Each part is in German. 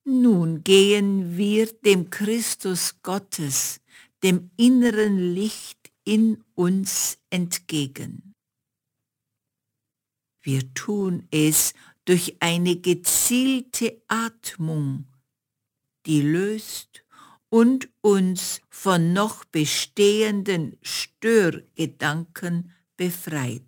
Nun gehen wir dem Christus Gottes, dem inneren Licht in uns entgegen. Wir tun es durch eine gezielte Atmung, die löst und uns von noch bestehenden Störgedanken befreit.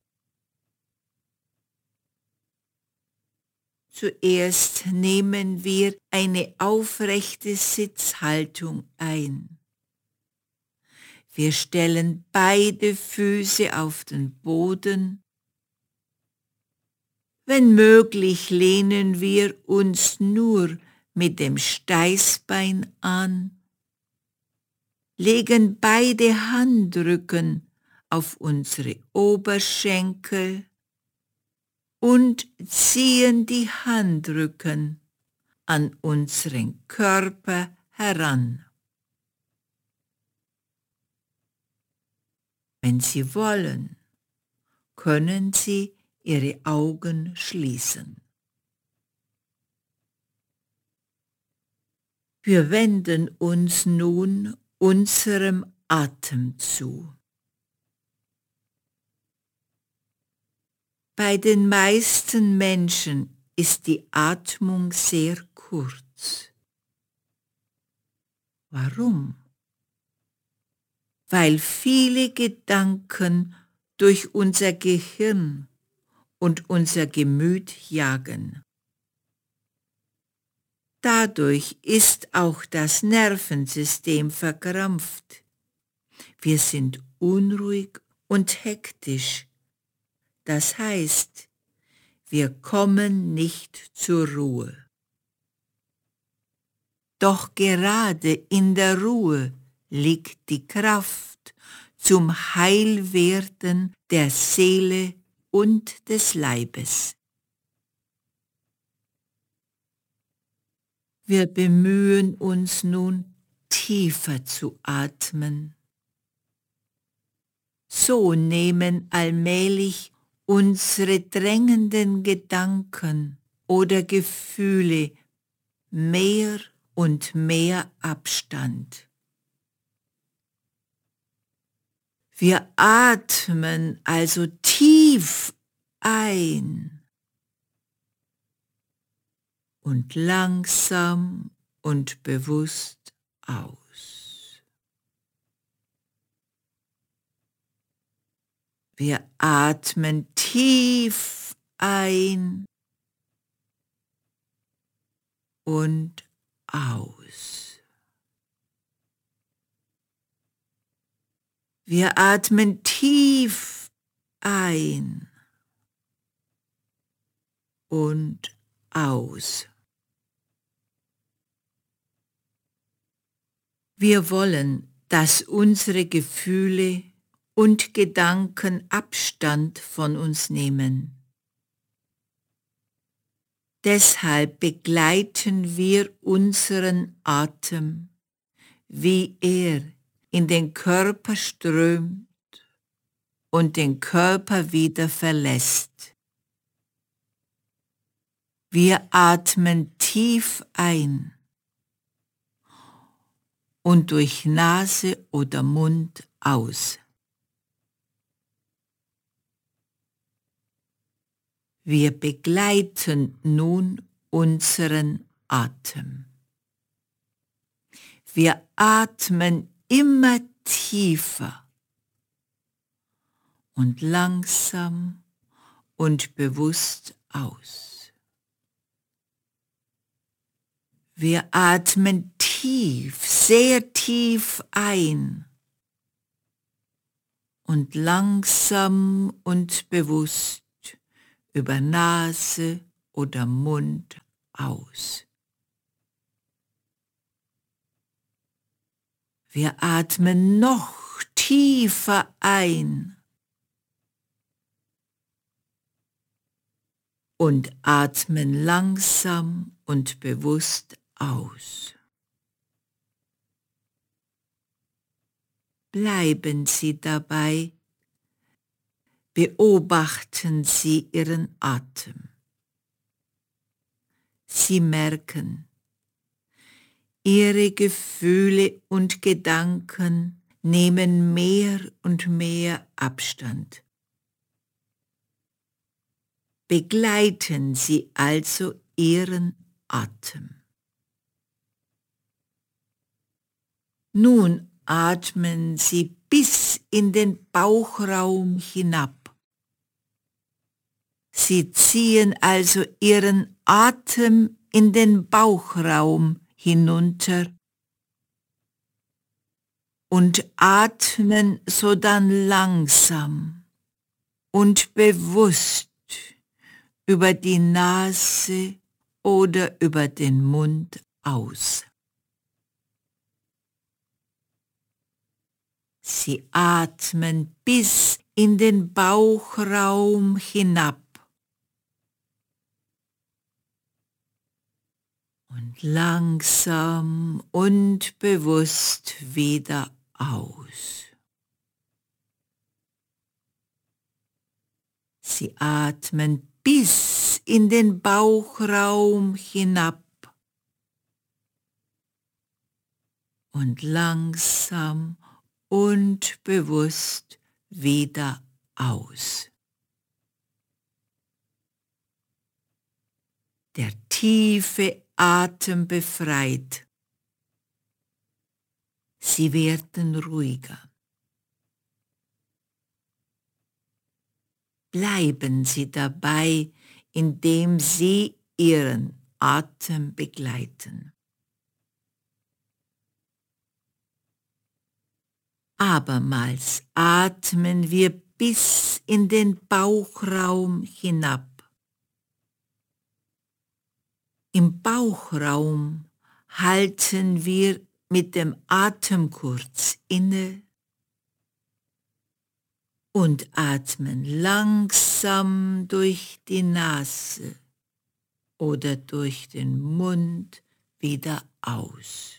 Zuerst nehmen wir eine aufrechte Sitzhaltung ein. Wir stellen beide Füße auf den Boden. Wenn möglich, lehnen wir uns nur mit dem Steißbein an, legen beide Handrücken auf unsere Oberschenkel und ziehen die Handrücken an unseren Körper heran. Wenn Sie wollen, können Sie Ihre Augen schließen. Wir wenden uns nun unserem Atem zu. Bei den meisten Menschen ist die Atmung sehr kurz. Warum? Weil viele Gedanken durch unser Gehirn und unser Gemüt jagen. Dadurch ist auch das Nervensystem verkrampft. Wir sind unruhig und hektisch. Das heißt, wir kommen nicht zur Ruhe. Doch gerade in der Ruhe liegt die Kraft zum Heilwerden der Seele und des Leibes. Wir bemühen uns nun, tiefer zu atmen. So nehmen allmählich unsere drängenden Gedanken oder Gefühle mehr und mehr Abstand. Wir atmen also tief ein und langsam und bewusst aus. Wir atmen tief ein und aus. Wir atmen tief ein und aus. Wir wollen, dass unsere Gefühle und Gedanken Abstand von uns nehmen. Deshalb begleiten wir unseren Atem, wie er in den Körper strömt und den Körper wieder verlässt. Wir atmen tief ein und durch Nase oder Mund aus. Wir begleiten nun unseren Atem. Wir atmen immer tiefer und langsam und bewusst aus. Wir atmen tief, sehr tief ein und langsam und bewusst über Nase oder Mund aus. Wir atmen noch tiefer ein und atmen langsam und bewusst aus. Bleiben Sie dabei, beobachten Sie Ihren Atem. Sie merken, Ihre Gefühle und Gedanken nehmen mehr und mehr Abstand. Begleiten Sie also Ihren Atem. Nun atmen Sie bis in den Bauchraum hinab. Sie ziehen also Ihren Atem in den Bauchraum hinunter und atmen sodann langsam und bewusst über die Nase oder über den Mund aus. Sie atmen bis in den Bauchraum hinab und langsam und bewusst wieder aus. Sie atmen bis in den Bauchraum hinab und langsam und bewusst wieder aus. Der tiefe Atem befreit. Sie werden ruhiger. Bleiben Sie dabei, indem Sie Ihren Atem begleiten. Abermals atmen wir bis in den Bauchraum hinab. Im Bauchraum halten wir mit dem Atem kurz inne und atmen langsam durch die Nase oder durch den Mund wieder aus.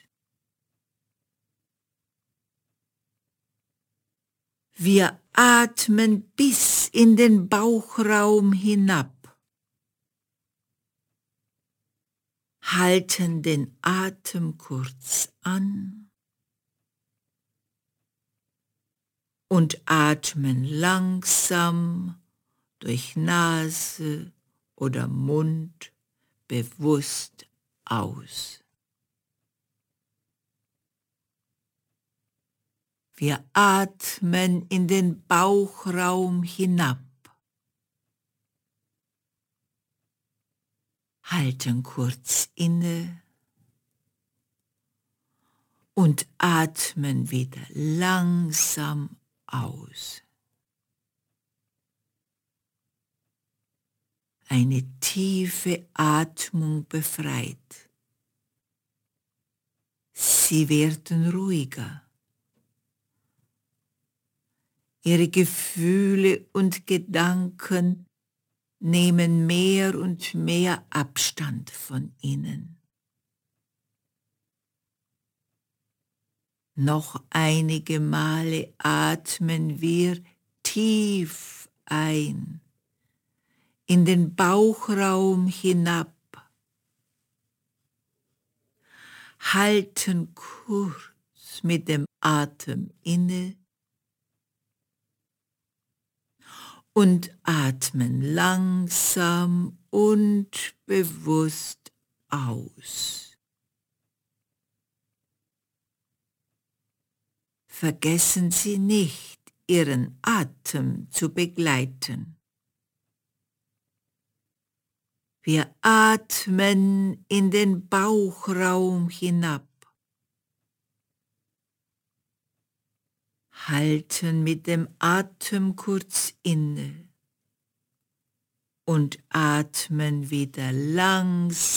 Wir atmen bis in den Bauchraum hinab, halten den Atem kurz an und atmen langsam durch Nase oder Mund bewusst aus. Wir atmen in den Bauchraum hinab, halten kurz inne und atmen wieder langsam aus. Eine tiefe Atmung befreit. Sie werden ruhiger. Ihre Gefühle und Gedanken nehmen mehr und mehr Abstand von ihnen. Noch einige Male atmen wir tief ein, in den Bauchraum hinab, halten kurz mit dem Atem inne und atmen langsam und bewusst aus. Vergessen Sie nicht, Ihren Atem zu begleiten. Wir atmen in den Bauchraum hinab, halten mit dem Atem kurz inne und atmen wieder langsam